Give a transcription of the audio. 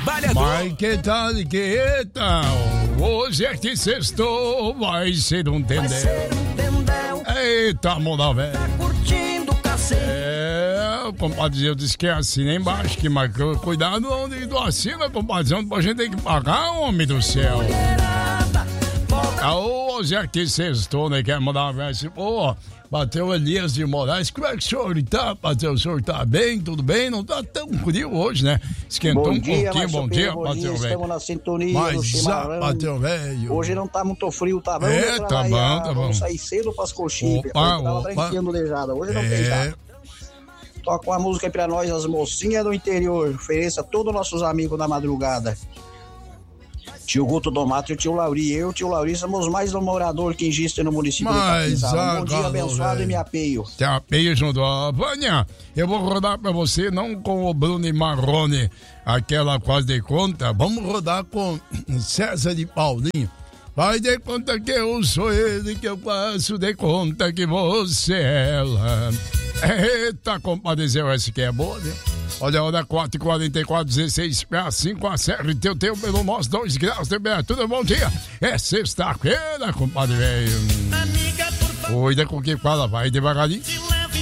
trabalhador. Mas que tal, que tal? Hoje é que sextou, vai ser um tendel. Eita, moda velha. Tá curtindo o cacete. O compadre disse que é assina embaixo, que marcou. Cuidado onde tu assina, compadre, onde a gente tem que pagar, homem do céu. Hoje é que sextou, né? Quer mandar uma vez. Pô, bateu Elias de Moraes. Como é que o senhor tá, Bateu? O senhor tá bem? Tudo bem? Não tá tão frio hoje, né? Esquentou bom um dia, pouquinho. Bom dia, Bateu, velho. Estamos na sintonia do Mas chimarrão. Bateu, velho. Hoje não tá muito frio, tá bom? Tá bom, tá bom. Vamos sair cedo pras coxinhas. Tava branqueando lejada. Hoje não tem já. Toca uma música aí pra nós, as mocinhas do interior. Ofereça a todos os nossos amigos da madrugada. Tio Guto Domato e o tio Lauri. Eu e o tio Lauri somos mais um morador que existe no município de Capinzal. Bom dia, abençoado, e me apeio. Te apeio junto. Vânia, eu vou rodar pra você, não com o Bruno e Marrone, aquela quase de conta. Vamos rodar com César de Paulinho. Vai de conta que eu sou ele, que eu faço de conta que você é ela. Eita, compadeceu, essa que é boa, né? Olha a hora 4h44, 16 para 5, acerre teu pelo nosso 2 graus de temperatura. Bom dia, é sexta-feira, compadre velho. Cuida com quem fala, vai devagarinho.